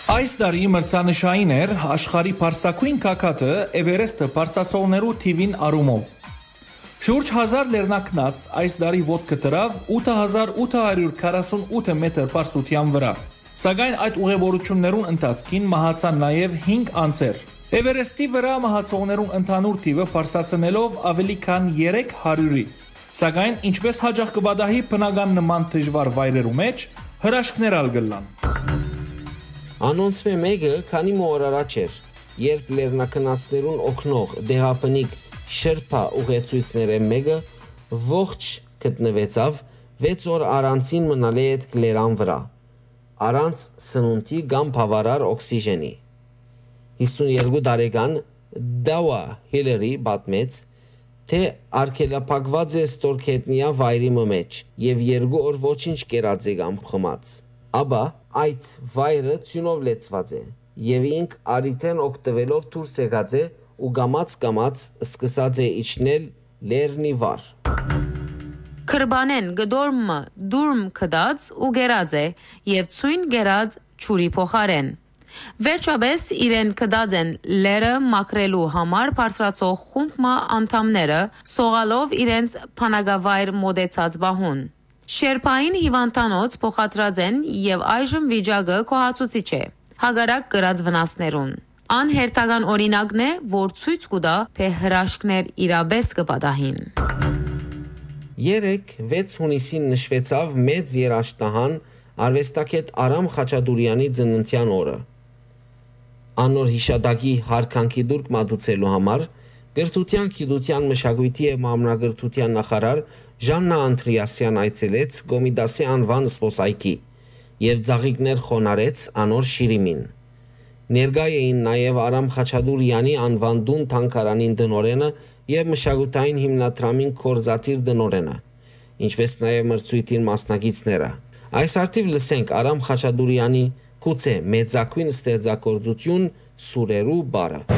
Այս տարի մրցանշային էր աշխարհի բարձրակույն գագաթը Էվերեստը բարձրացողներու թիվին առումով։ Շուրջ 1000 լեռնակնած այս տարի ոտքը դրավ 8848 մետր բարձրության վրա։ Սակայն այդ ուղևորություններուն ընթացքին մահացան նաև 5 անձեր։ Էվերեստի վրա մահացողներուն ընդհանուր թիվը բարձրացնելով ավելի քան 300-ի։ Սակայն ինչպես հաջող կվադահի բնական նման դժվար վայրերու մեջ հրաշքներ ալ գլան։ Անոնց մեկը քանի օր առաջ էր, երբ լեռնակնածներուն օգնող դեղապնիկ շերպա ուղեցույցները մեկը ողջ գտնվեցավ 6 օր առանցին մնալի այդ գլերան վրա, առանց սնունդի կամ բավարար օքսիժենի։ 52 տարեկան Դավա Հիլերի պատմեց, թե արգելափակված է ստորգետնյա վայրի մեջ և 2 օր ոչինչ կերած է կամ խմած։ Աբա այդ վայրը ցյունով լեցված է և ինք արիթեն օգտվելով դուրս եկած է ու կամաց սկսած է իջնել լեռնի վար։ Քրբանեն գդորմը դուրմ կդած ու գերած է և ցույն գերած չուրի փոխարեն։ Վերջապես իրեն կդած են լերը մաքրելու համար բարձրացող խումբը անդամները սողալով իրենց փանագավայր մոտեցած բահուն։ Շերպային հիվանդանոց փոխադրած են և այժմ վիճակը գոհացուցիչ է, հակառակ կրած վնասներուն։ Անհերթական օրինակն է, որ ցույց կտա, թե հրաշքներ իրապես կպատահին։ 6 հունիսին նշվեցավ մեծ երաշտահան արվեստագետ Արամ Խաչատուրյանի ծննդյան օրը։ Անոր հիշատակի հարկանքի դուրք մատուցելու համար Գրթության, գիտության, մշակույթի և մարմնագրթության նախարար Ժաննա Անտրիասյան այցելեց Կոմիտասի անվան զբոսայգի և ծաղիկներ խոնարհեց անոր շիրիմին։ Ներկա էին նաև Արամ Խաչատուրյանի անվան տուն թանգարանին տնօրենը և մշակութային հիմնադրամին գործադիր տնօրենը, ինչպես նաև մրցույթին մասնակիցները։ Այս արդիվ լսենք Արամ Խաչատուրյանի «Գուցե մեծագույն ստեղծագործություն» սուրերու բառը։